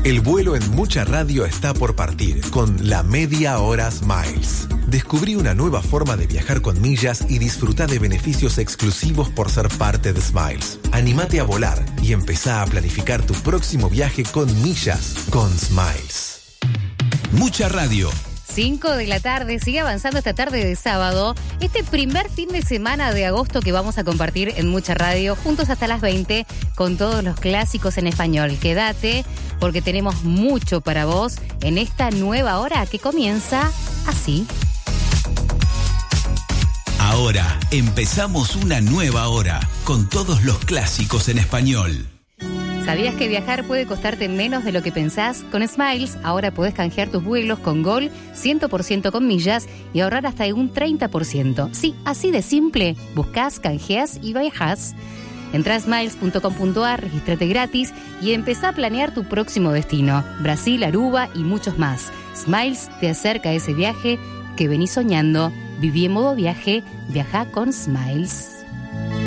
El vuelo en Mucha Radio está por partir con la Media Hora Smiles. Descubrí una nueva forma de viajar con millas y disfruta de beneficios exclusivos por ser parte de Smiles. Anímate a volar y empezá a planificar tu próximo viaje con millas con Smiles. Mucha Radio. 5 de la tarde, sigue avanzando esta tarde de sábado, este primer fin de semana de agosto que vamos a compartir en Mucha Radio, juntos hasta las 20, con todos los clásicos en español. Quédate, porque tenemos mucho para vos en esta nueva hora que comienza así. Ahora empezamos una nueva hora, con todos los clásicos en español. ¿Sabías que viajar puede costarte menos de lo que pensás? Con Smiles ahora podés canjear tus vuelos con Gol 100% con millas y ahorrar hasta un 30%. Sí, así de simple. Buscás, canjeás y viajás. Entrá a smiles.com.ar, regístrate gratis y empezá a planear tu próximo destino. Brasil, Aruba y muchos más. Smiles te acerca a ese viaje que venís soñando. Viví en modo viaje. Viajá con Smiles.